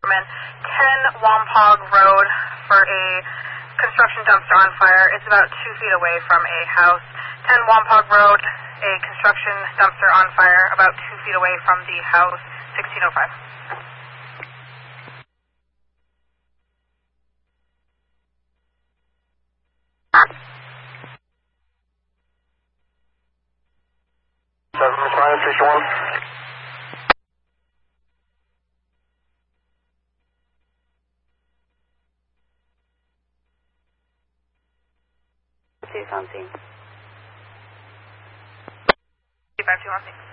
Department, 10 Wampog Road for a construction dumpster on fire. It's about 2 feet away from a house. 10 Wampog Road, a construction dumpster on fire, about 2 feet away from the house, 1605. Station 1. Two on scene. 252 on scene.